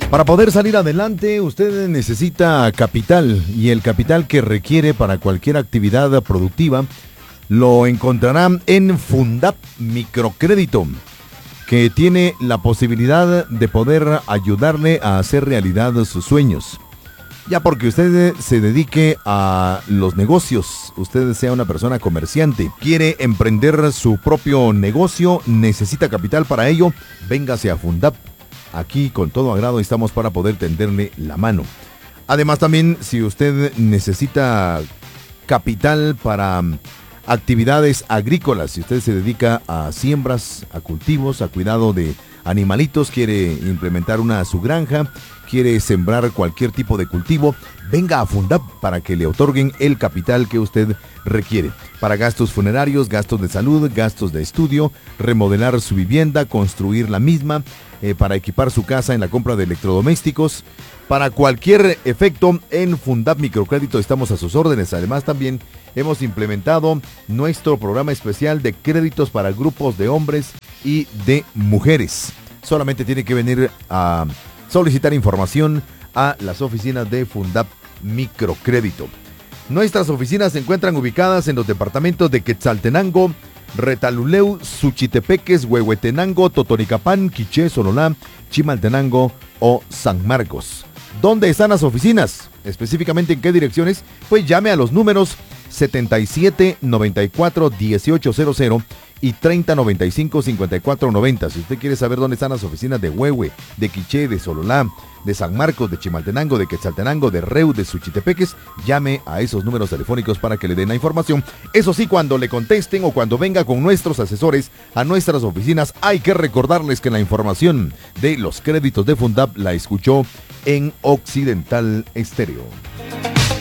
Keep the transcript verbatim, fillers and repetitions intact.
Para poder salir adelante, usted necesita capital, y el capital que requiere para cualquier actividad productiva lo encontrará en Fundap Microcrédito, que tiene la posibilidad de poder ayudarle a hacer realidad sus sueños. Ya porque usted se dedique a los negocios, usted sea una persona comerciante, quiere emprender su propio negocio, necesita capital para ello, véngase a Fundap. Aquí con todo agrado estamos para poder tenderle la mano. Además también, si usted necesita capital para actividades agrícolas, si usted se dedica a siembras, a cultivos, a cuidado de animalitos, quiere implementar una su granja, quiere sembrar cualquier tipo de cultivo, venga a Fundap para que le otorguen el capital que usted requiere. Para gastos funerarios, gastos de salud, gastos de estudio, remodelar su vivienda, construir la misma, eh, para equipar su casa en la compra de electrodomésticos. Para cualquier efecto, en Fundap Microcrédito estamos a sus órdenes. Además también hemos implementado nuestro programa especial de créditos para grupos de hombres y de mujeres. Solamente tiene que venir a solicitar información a las oficinas de Fundap Microcrédito. Nuestras oficinas se encuentran ubicadas en los departamentos de Quetzaltenango, Retaluleu, Suchitepeques, Huehuetenango, Totonicapán, Quiché, Sololá, Chimaltenango o San Marcos. ¿Dónde están las oficinas? Específicamente en qué direcciones, pues llame a los números setenta y siete noventa y cuatro dieciocho cero cero y treinta noventa y cinco cincuenta y cuatro noventa. Si usted quiere saber dónde están las oficinas de Huehue, de Quiché, de Sololá, de San Marcos, de Chimaltenango, de Quetzaltenango, de Reu, de Suchitepeques, llame a esos números telefónicos para que le den la información. Eso sí, cuando le contesten o cuando venga con nuestros asesores a nuestras oficinas, hay que recordarles que la información de los créditos de Fundap la escuchó en Occidental Estéreo.